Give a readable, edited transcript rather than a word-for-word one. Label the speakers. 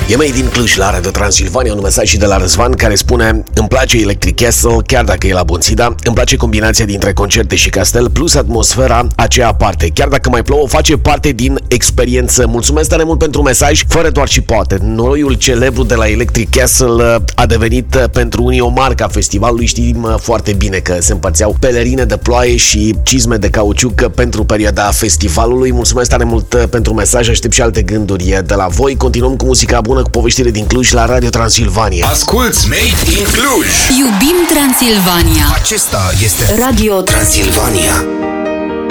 Speaker 1: E Made din Cluj la Radio Transilvania, un mesaj și de la Răzvan care spune: îmi place Electric Castle, chiar dacă e la Bonțida, îmi place combinația dintre concerte și castel, plus atmosfera aceea parte. Chiar dacă mai plouă, face parte din experiență. Mulțumesc tare mult pentru mesaj, fără doar și poate. Noiul celebru de la Electric Castle a devenit pentru unii o marcă a festivalului. Știm foarte bine că se împărțeau pelerine de ploaie și cizme de cauciuc pentru perioada festivalului. Mulțumesc tare mult pentru mesaj, aștept și alte gânduri de la voi. Continuăm cu muzica bună, cu poveștile din Cluj la Radio Transilvania.
Speaker 2: Asculți Made in Cluj.
Speaker 3: Iubim Transilvania.
Speaker 2: Acesta este Radio Transilvania.